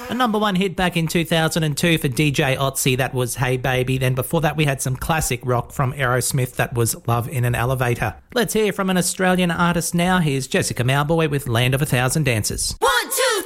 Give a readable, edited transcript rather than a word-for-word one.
A number one hit back in 2002 for DJ Otzi, that was Hey Baby. Then before that we had some classic rock from Aerosmith, that was Love in an Elevator. Let's hear from an Australian artist now. Here's Jessica Mauboy with Land of a Thousand Dances.